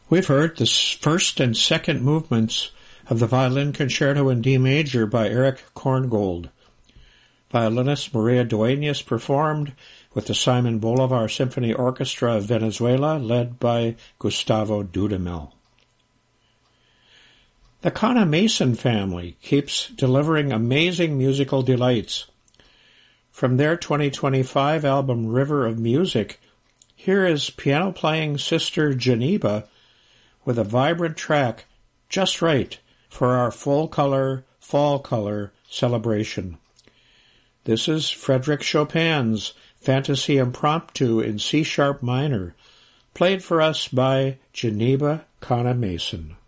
We've heard the first and second movements of the Violin Concerto in D major by Erich Korngold. Violinist Maria Dueñas performed with the Simon Bolivar Symphony Orchestra of Venezuela, led by Gustavo Dudamel. The Kana Mason family keeps delivering amazing musical delights. From their 2025 album River of Music, here is piano-playing sister Geneva with a vibrant track just right for our full-color, fall-color celebration. This is Frédéric Chopin's Fantasy Impromptu in C-sharp minor, played for us by Geneva Kana Mason.